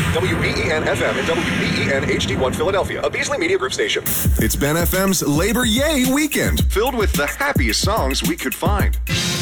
WBEN FM and WBEN HD1 Philadelphia, a Beasley Media Group station. It's Ben FM's Labor Yay weekend, filled with the happiest songs we could find.